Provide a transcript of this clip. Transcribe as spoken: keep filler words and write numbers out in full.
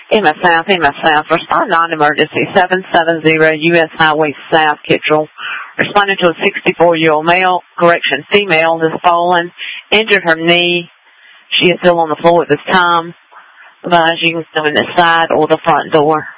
M S South, M S South. Respond non-emergency, seven seven zero U S Highway South, Kittrell. Responding to a sixty-four-year-old male, correction, female, has fallen, injured her knee. She is still on the floor at this time. Advise you can go in the side or the front door.